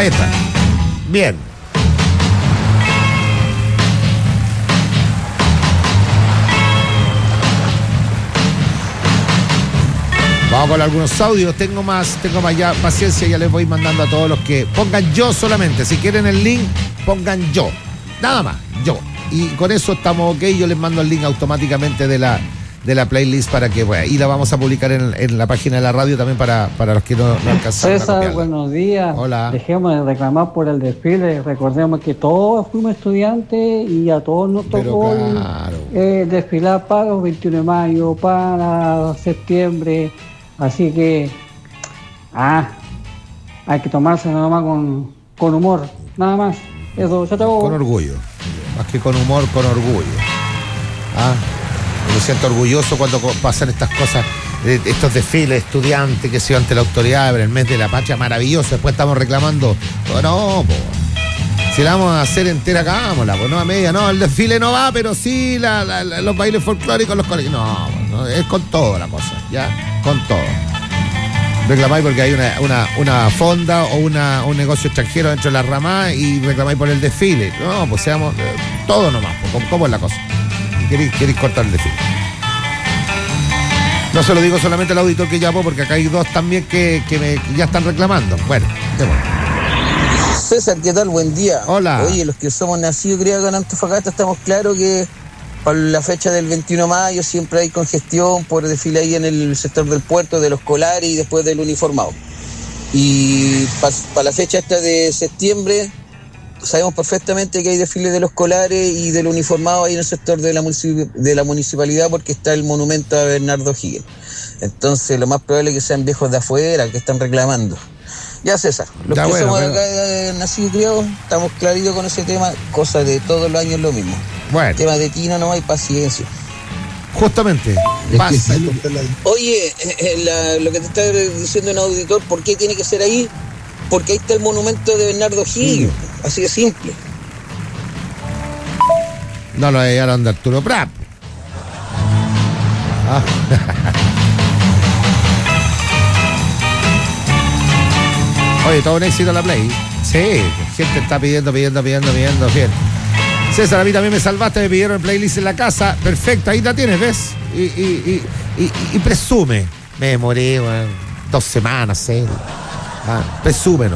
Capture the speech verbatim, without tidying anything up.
Ahí está. Bien. Vamos con algunos audios. Tengo más, tengo más ya paciencia. Ya les voy mandando a todos los que pongan yo solamente. Si quieren el link, pongan yo. Nada más, yo. Y con eso estamos ok. Yo les mando el link automáticamente de la, de la playlist para que, bueno, y la vamos a publicar en, en la página de la radio también para, para los que no, no alcanzaron. César, buenos días. Hola. Dejemos de reclamar por el desfile. Recordemos que todos fuimos estudiantes y a todos nos tocó claro. eh, desfilar para los veintiuno de mayo, para septiembre. Así que, ah, hay que tomarse nada más con, con humor, nada más. Eso, ya te hago. Con orgullo, más que con humor, con orgullo. Ah, me siento orgulloso cuando pasan estas cosas, estos desfiles estudiantes que se van ante la autoridad en el mes de la patria, maravilloso. Después estamos reclamando, oh, no, po. Si la vamos a hacer entera, hagámosla, pues no a media, no, el desfile no va, pero sí la, la, la, los bailes folclóricos, los colegios. No, no, es con todo la cosa, ya, con todo. Reclamáis porque hay una, una, una fonda o una, un negocio extranjero dentro de la rama y reclamáis por el desfile. No, pues seamos eh, todo nomás, pues, ¿cómo es la cosa? ¿Queréis, queréis cortar el desfile? No se lo digo solamente al auditor que llamo, porque acá hay dos también que, que, me, que ya están reclamando. Bueno, qué bueno. César, ¿qué tal? Buen día. Hola. Oye, los que somos nacidos y criados en Antofagasta estamos claros que para la fecha del veintiuno de mayo siempre hay congestión por desfile ahí en el sector del puerto, de los colares y después del uniformado. Y para pa la fecha esta de septiembre sabemos perfectamente que hay desfile de los colares y del uniformado ahí en el sector de la, municip- de la municipalidad porque está el monumento a Bernardo Higgins. Entonces lo más probable es que sean viejos de afuera que están reclamando. Ya, César, los ya, que bueno, somos pero... acá eh, nacidos y criados, estamos claritos con ese tema, cosa de todos los años lo mismo. Bueno. Tema de tino, no hay paciencia. Justamente, pasa. Oye, eh, eh, la, lo que te está diciendo un auditor, ¿por qué tiene que ser ahí? Porque ahí está el monumento de Bernardo Higgins, sí. Así de simple. No lo llegaron de Arturo Prat. Ah. Oye, todo un éxito la Play. Sí, gente está pidiendo, pidiendo, pidiendo, pidiendo, bien. César, a mí también me salvaste, me pidieron el playlist en la casa. Perfecto, ahí la tienes, ¿ves? Y, y, y, y, y presume. Me demoré, bueno, dos semanas, ¿eh? Ah, presume, ¿no?